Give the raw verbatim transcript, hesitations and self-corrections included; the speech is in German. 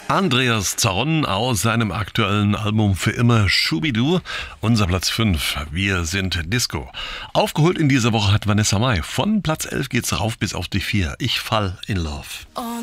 Andreas Zorn aus seinem aktuellen Album Für immer Schubidu. Unser Platz fünf. Wir sind Disco. Aufgeholt in dieser Woche hat Vanessa Mai. Von Platz elf geht's rauf bis auf die vier. Ich fall in love.